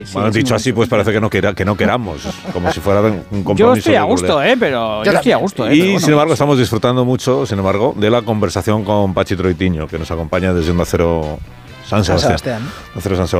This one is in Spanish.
Sí, Bueno, dicho así, pues parece que no queramos, como si fuera un compromiso. Yo estoy a de gusto, volver. pero yo estoy a gusto, Y, pero bueno, sin embargo, estamos disfrutando mucho, de la conversación con Pachi Troitiño, que nos acompaña desde Onda Cero San Sebastián. San Sebastián. Onda Cero San Sebastián.